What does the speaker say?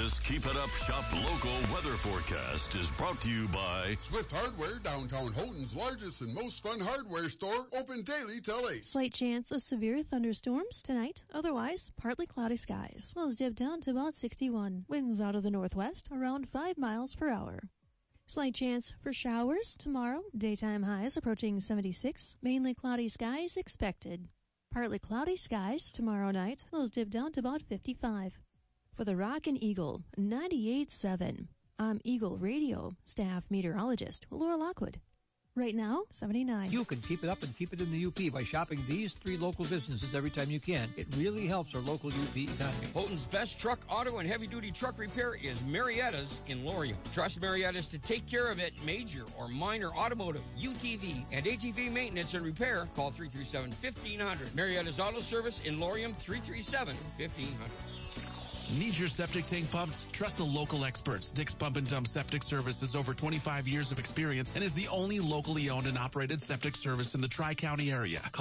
This Keep It Up Shop Local weather forecast is brought to you by Swift Hardware, downtown Houghton's largest and most fun hardware store, open daily till 8. Slight chance of severe thunderstorms tonight. Otherwise, partly cloudy skies. Lows dip down to about 61. Winds out of the northwest, around 5 miles per hour. Slight chance for showers tomorrow. Daytime highs approaching 76. Mainly cloudy skies expected. Partly cloudy skies tomorrow night. Lows dip down to about 55. For the Rock and Eagle, 98.7. I'm Eagle Radio staff meteorologist Laura Lockwood. Right now, 79. You can keep it up and keep it in the UP by shopping these 3 local businesses every time you can. It really helps our local UP economy. Houghton's best truck, auto, and heavy-duty truck repair is Marietta's in Laurium. Trust Marietta's to take care of it. Major or minor automotive, UTV, and ATV maintenance and repair. Call 337-1500. Marietta's Auto Service in Laurium, 337-1500. Need your septic tank pumped? Trust the local experts. Dick's Pump and Dump Septic Service has over 25 years of experience and is the only locally owned and operated septic service in the Tri-County area.